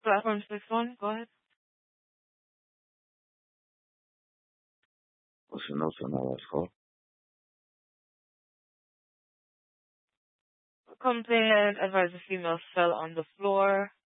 Platform 6-1, go ahead. What's the notes on that last call? Complainant advised the female fell on the floor.